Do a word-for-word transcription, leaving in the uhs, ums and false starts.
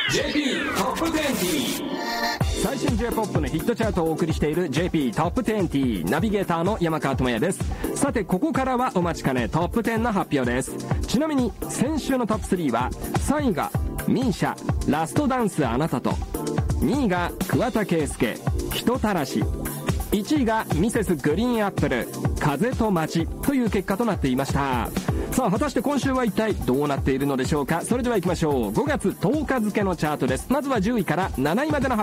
ジェーピー トップにじゅう。 最新 J-ポップ のヒットチャートをお送りしている ジェーピー トップにじゅう。ナビゲーターの山川智也です。さてここからはお待ちかねトップじゅうの発表です。ちなみに先週のトップスリーはさんいがミーシャラストダンスあなたと、にいが桑田佳祐人たらし、いちいがミセスグリーンアップル風と街という結果となっていました。さあ果たして今週は一体どうなっているのでしょうか。それでは行きましょう。ごがつとおか付のチャートです。まずはじゅういからなないまでの発表